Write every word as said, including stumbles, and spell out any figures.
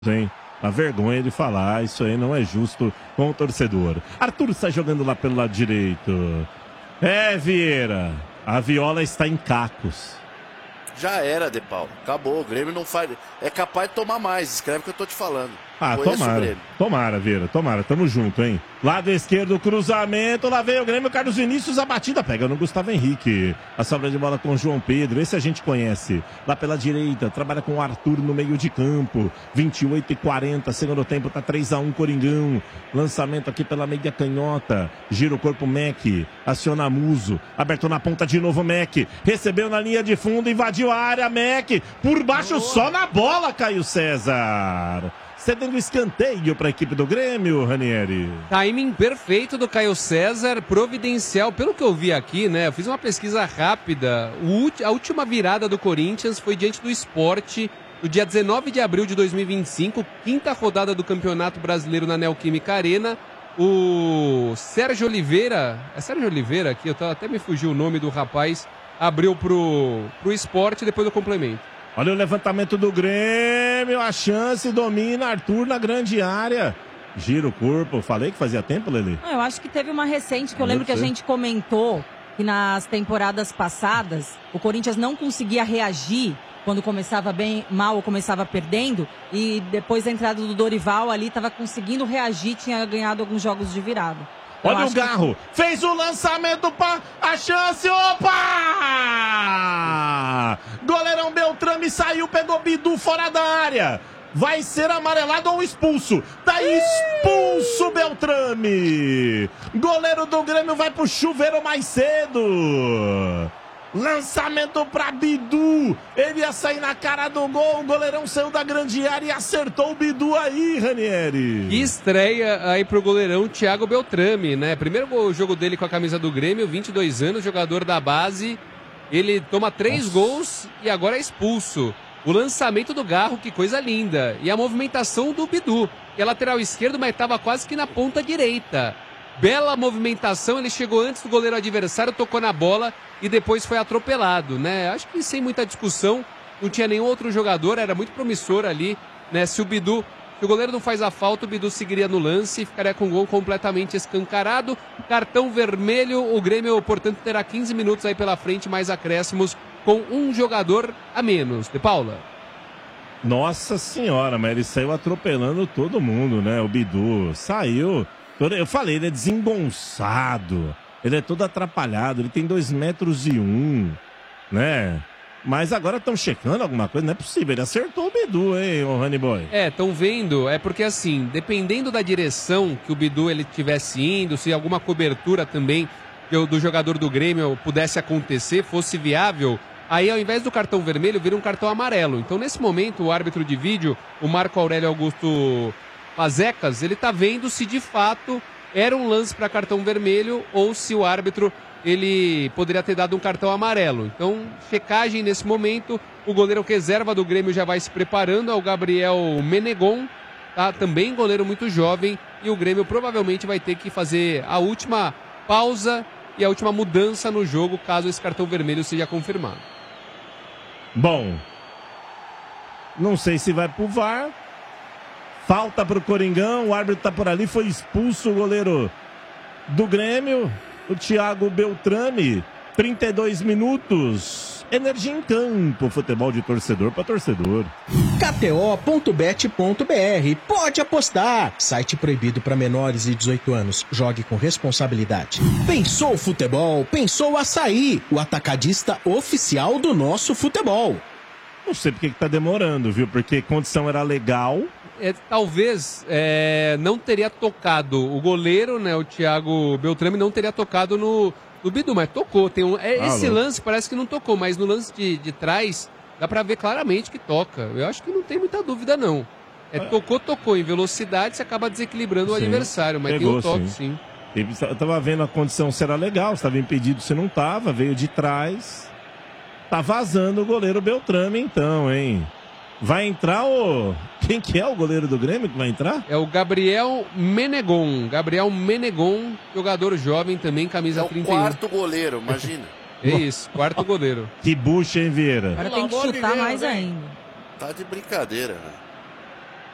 Hein? A vergonha de falar, isso aí não é justo com o torcedor. Arthur está jogando lá pelo lado direito. É, Vieira, a viola está em cacos. Já era, De Paulo. Acabou. O Grêmio não faz. É capaz de tomar mais. Escreve o que eu tô te falando. Ah, Conheço tomara. Tomara, Vieira. Tomara. Tamo junto, hein? Lado esquerdo, cruzamento. Lá vem o Grêmio. Carlos Vinícius, a batida pega no Gustavo Henrique. A sobra de bola com o João Pedro. Esse a gente conhece. Lá pela direita, trabalha com o Arthur no meio de campo. vinte e oito e quarenta. Segundo tempo, tá três a um, Coringão. Lançamento aqui pela meia canhota. Gira o corpo, Mac. Aciona Muso. Aberto na ponta de novo, Mac. Recebeu na linha de fundo, invadiu a área, Mac. Por baixo, Boa. Só na bola, Caio César. Cedendo escanteio para a equipe do Grêmio, Ranieri. Timing perfeito do Caio César, providencial. Pelo que eu vi aqui, né? Eu fiz uma pesquisa rápida. O, a última virada do Corinthians foi diante do Sport, no dia dezenove de abril de dois mil e vinte e cinco, quinta rodada do Campeonato Brasileiro na Neoquímica Arena. O Sérgio Oliveira, é Sérgio Oliveira aqui, eu tô, até me fugiu o nome do rapaz, abriu pro, pro Sport e depois do complemento. Olha o levantamento do Grêmio, a chance, domina Arthur na grande área. Gira o corpo, falei que fazia tempo, Lelê? Eu acho que teve uma recente que eu lembro que a gente comentou que nas temporadas passadas o Corinthians não conseguia reagir quando começava bem mal ou começava perdendo, e depois da entrada do Dorival ali estava conseguindo reagir, tinha ganhado alguns jogos de virada. Olha o Garro, que... fez o lançamento para a chance, opa! Goleirão Beltrame saiu, pegou Bidu fora da área. Vai ser amarelado ou expulso? Tá expulso Beltrame. Goleiro do Grêmio vai pro chuveiro mais cedo. Lançamento para Bidu. Ele ia sair na cara do gol. O goleirão saiu da grande área e acertou o Bidu aí, Ranieri. Que estreia aí pro goleirão Thiago Beltrame, né? Primeiro jogo dele com a camisa do Grêmio, vinte e dois anos, jogador da base. Ele toma três Nossa. gols e agora é expulso. O lançamento do Garro, que coisa linda. E a movimentação do Bidu, que é lateral esquerdo, mas estava quase que na ponta direita. Bela movimentação, ele chegou antes do goleiro adversário, tocou na bola e depois foi atropelado, né? Acho que sem muita discussão, não tinha nenhum outro jogador, era muito promissor ali, né? Se o Bidu, se o goleiro não faz a falta, o Bidu seguiria no lance e ficaria com o gol completamente escancarado. Cartão vermelho, o Grêmio, portanto, terá quinze minutos aí pela frente, mais acréscimos, com um jogador a menos. De Paula. Nossa senhora, mas ele saiu atropelando todo mundo, né? O Bidu saiu... Eu falei, ele é desengonçado, ele é todo atrapalhado, ele tem dois metros e um, né? Mas agora estão checando alguma coisa, não é possível, ele acertou o Bidu, hein, o Honey Boy? É, estão vendo, é porque assim, dependendo da direção que o Bidu ele estivesse indo, se alguma cobertura também do, do jogador do Grêmio pudesse acontecer, fosse viável, aí ao invés do cartão vermelho, vira um cartão amarelo. Então nesse momento, o árbitro de vídeo, o Marco Aurélio Augusto Pazecas, ele tá vendo se de fato era um lance para cartão vermelho ou se o árbitro ele poderia ter dado um cartão amarelo. Então, checagem nesse momento, o goleiro reserva do Grêmio já vai se preparando, é o Gabriel Menegon, tá? Também goleiro muito jovem, e o Grêmio provavelmente vai ter que fazer a última pausa e a última mudança no jogo, caso esse cartão vermelho seja confirmado. Bom, não sei se vai pro V A R. Falta para o Coringão, o árbitro está por ali, foi expulso o goleiro do Grêmio, o Thiago Beltrame, trinta e dois minutos, energia em campo, futebol de torcedor para torcedor. K T O ponto bet ponto B R, pode apostar, site proibido para menores de dezoito anos, jogue com responsabilidade. Pensou futebol, pensou Açaí, o atacadista oficial do nosso futebol. Não sei porque que tá demorando, viu, porque a condição era legal. É, talvez é, não teria tocado o goleiro, né? O Thiago Beltrame não teria tocado no, no Bidu, mas tocou. Tem um, é, ah, esse louco. Lance parece que não tocou, mas no lance de, de trás dá pra ver claramente que toca. Eu acho que não tem muita dúvida, não. É, tocou, tocou. Em velocidade você acaba desequilibrando sim, o adversário, mas pegou, tem um toque, sim. sim. Eu tava vendo a condição se era legal, se estava impedido, se não tava, veio de trás. Tá vazando o goleiro Beltrame, então, hein? Vai entrar o... Quem que é o goleiro do Grêmio que vai entrar? É o Gabriel Menegon. Gabriel Menegon, jogador jovem também, camisa é o trinta e um. Quarto goleiro, imagina. É isso, quarto goleiro. Que bucha, hein, Vieira? Agora tem que chutar mais ainda. Tá de brincadeira, né?